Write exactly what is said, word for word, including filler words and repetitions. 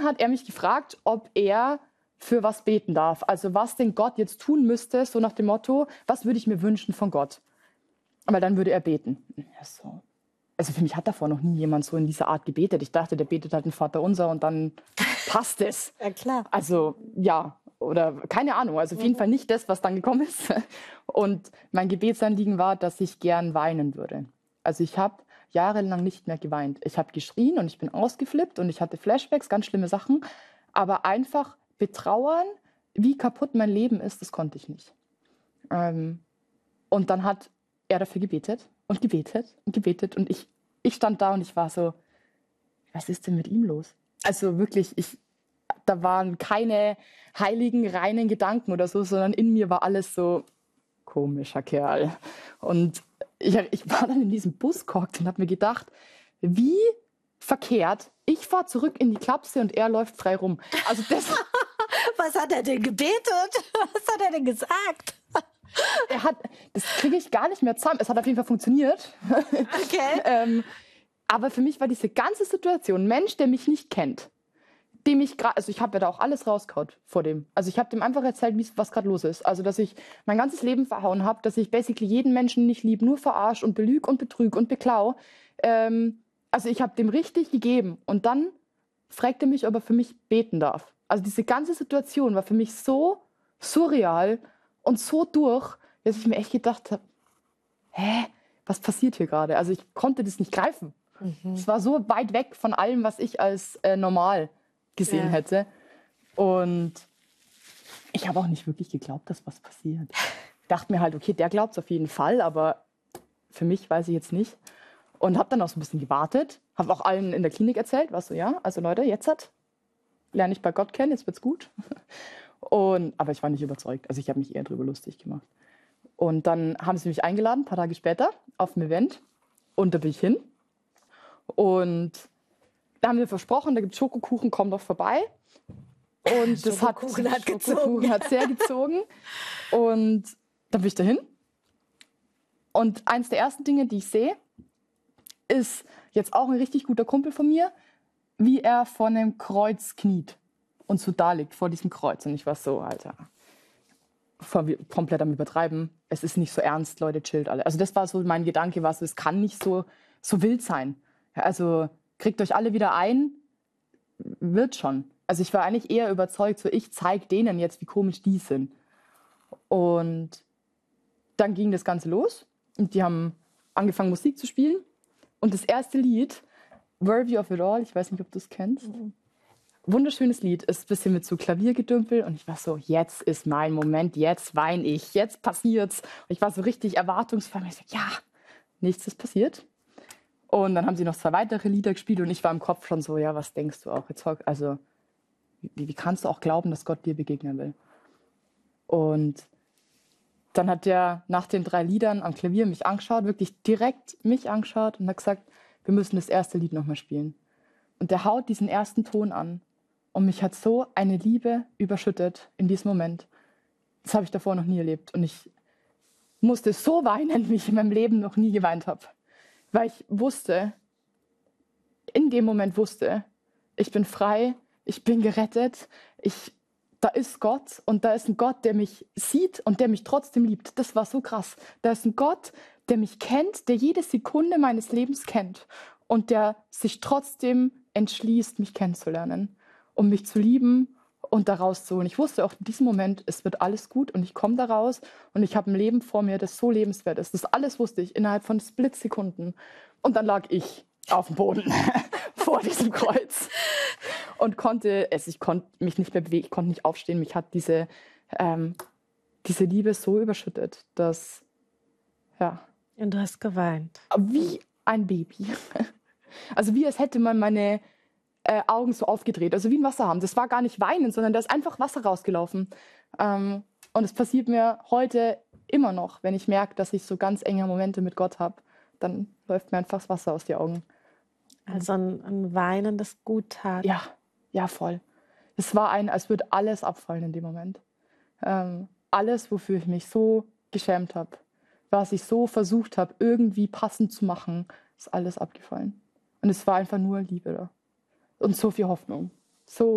hat er mich gefragt, ob er für was beten darf. Also was denn Gott jetzt tun müsste, so nach dem Motto, was würde ich mir wünschen von Gott? Weil dann würde er beten. Ja, so. Also für mich hat davor noch nie jemand so in dieser Art gebetet. Ich dachte, der betet halt ein Vaterunser und dann passt es. Ja, klar. Also ja, oder keine Ahnung. Also auf jeden Fall nicht das, was dann gekommen ist. Und mein Gebetsanliegen war, dass ich gern weinen würde. Also ich habe jahrelang nicht mehr geweint. Ich habe geschrien und ich bin ausgeflippt und ich hatte Flashbacks, ganz schlimme Sachen. Aber einfach betrauern, wie kaputt mein Leben ist, das konnte ich nicht. Ähm, und dann hat er dafür gebetet und gebetet und gebetet. Und ich, ich stand da und ich war so, was ist denn mit ihm los? Also wirklich, ich, da waren keine heiligen, reinen Gedanken oder so, sondern in mir war alles so, komischer Kerl. Und ich, ich war dann in diesem Bus gehockt und habe mir gedacht, wie verkehrt, ich fahre zurück in die Klapse und er läuft frei rum. Also das... Was hat er denn gebetet? Was hat er denn gesagt? Er hat, das kriege ich gar nicht mehr zusammen. Es hat auf jeden Fall funktioniert. Okay. ähm, aber für mich war diese ganze Situation, ein Mensch, der mich nicht kennt, dem ich gerade, also ich habe ja da auch alles rausgehauen vor dem. Also ich habe dem einfach erzählt, wie, was gerade los ist. Also dass ich mein ganzes Leben verhauen habe, dass ich basically jeden Menschen nicht lieb, nur verarsche und belüge und betrüge und beklau. Ähm, also ich habe dem richtig gegeben. Und dann fragt er mich, ob er für mich beten darf. Also diese ganze Situation war für mich so surreal und so durch, dass ich mir echt gedacht habe, hä, was passiert hier gerade? Also ich konnte das nicht greifen. Mhm. Es war so weit weg von allem, was ich als äh, normal gesehen Ja. hätte. Und ich habe auch nicht wirklich geglaubt, dass was passiert. Ich dachte mir halt, okay, der glaubt es auf jeden Fall, aber für mich weiß ich jetzt nicht. Und habe dann auch so ein bisschen gewartet, habe auch allen in der Klinik erzählt, was so, ja, also Leute, jetzt hat, lerne ich bei Gott kennen, jetzt wird's gut. Und, aber ich war nicht überzeugt, also ich habe mich eher drüber lustig gemacht. Und dann haben sie mich eingeladen, ein paar Tage später, auf ein Event. Und da bin ich hin. Und da haben wir versprochen, da gibt es Schokokuchen, komm doch vorbei. Und das hat, Schokokuchen hat Schokokuchen gezogen. hat sehr gezogen. Und dann bin ich dahin. Und eins der ersten Dinge, die ich sehe, ist jetzt auch ein richtig guter Kumpel von mir, wie er vor einem Kreuz kniet und so da liegt, vor diesem Kreuz. Und ich war so, Alter, voll, komplett am Übertreiben. Es ist nicht so ernst, Leute, chillt alle. Also das war so mein Gedanke, was, es kann nicht so, so wild sein. Ja, also kriegt euch alle wieder ein, wird schon. Also ich war eigentlich eher überzeugt, so ich zeige denen jetzt, wie komisch die sind. Und dann ging das Ganze los und die haben angefangen, Musik zu spielen. Und das erste Lied, Worthy of It All, ich weiß nicht, ob du es kennst. Mhm. Wunderschönes Lied, ist ein bisschen mit so Klaviergedümpel. Und ich war so, jetzt ist mein Moment, jetzt weine ich, jetzt passiert's. Und ich war so richtig erwartungsvoll. Und ich so, ja, nichts ist passiert. Und dann haben sie noch zwei weitere Lieder gespielt und ich war im Kopf schon so, ja, was denkst du auch? Jetzt, also, wie, wie kannst du auch glauben, dass Gott dir begegnen will? Und dann hat der nach den drei Liedern am Klavier mich angeschaut, wirklich direkt mich angeschaut und hat gesagt, wir müssen das erste Lied nochmal spielen. Und der haut diesen ersten Ton an. Und mich hat so eine Liebe überschüttet in diesem Moment. Das habe ich davor noch nie erlebt. Und ich musste so weinen, wie ich in meinem Leben noch nie geweint habe. Weil ich wusste, in dem Moment wusste, ich bin frei, ich bin gerettet, ich, da ist Gott und da ist ein Gott, der mich sieht und der mich trotzdem liebt. Das war so krass. Da ist ein Gott, der mich kennt, der jede Sekunde meines Lebens kennt und der sich trotzdem entschließt, mich kennenzulernen, um mich zu lieben und da rauszuholen. Ich wusste auch in diesem Moment, es wird alles gut und ich komme da raus und ich habe ein Leben vor mir, das so lebenswert ist. Das alles wusste ich innerhalb von Splitsekunden. Und dann lag ich auf dem Boden vor diesem Kreuz und konnte es, ich konnte mich nicht mehr bewegen, ich konnte nicht aufstehen. Mich hat diese, ähm, diese Liebe so überschüttet, dass, ja. Und du hast geweint. Wie ein Baby. Also wie als hätte man meine äh, Augen so aufgedreht, also wie ein Wasserhahn. Das war gar nicht weinen, sondern da ist einfach Wasser rausgelaufen. Ähm, und es passiert mir heute immer noch, wenn ich merke, dass ich so ganz enge Momente mit Gott habe, dann läuft mir einfach das Wasser aus den Augen. Also ein, ein Weinen, das gut tat. Ja, ja, voll. Es war ein, als würde alles abfallen in dem Moment. Ähm, alles, wofür ich mich so geschämt habe, was ich so versucht habe, irgendwie passend zu machen, ist alles abgefallen. Und es war einfach nur Liebe da. Und so viel Hoffnung. So